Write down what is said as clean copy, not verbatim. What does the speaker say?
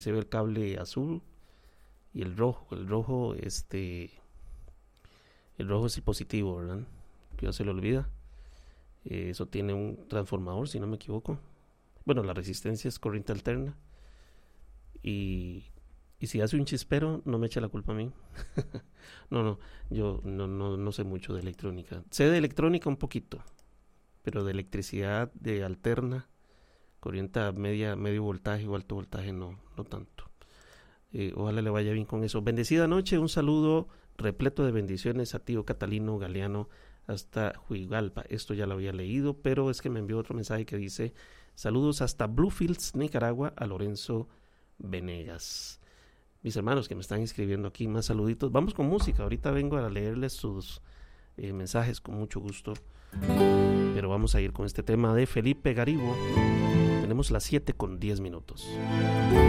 se ve el cable azul y el rojo. El rojo es el positivo, ¿verdad? Que ya se le olvida. Eso tiene un transformador, si no me equivoco. Bueno, la resistencia es corriente alterna. Y si hace un chispero, no me echa la culpa a mí. No, yo no sé mucho de electrónica. Sé de electrónica un poquito, pero de electricidad de alterna, corriente a medio voltaje o alto voltaje, no tanto. Ojalá le vaya bien con eso. Bendecida noche, un saludo repleto de bendiciones a tío Catalino Galeano hasta Huigalpa. Esto ya lo había leído, pero es que me envió otro mensaje que dice: saludos hasta Bluefields, Nicaragua, a Lorenzo Venegas. Mis hermanos que me están escribiendo aquí, más saluditos. Vamos con música, ahorita vengo a leerles sus mensajes con mucho gusto, pero vamos a ir con este tema de Felipe Garibo. Tenemos las 7:10.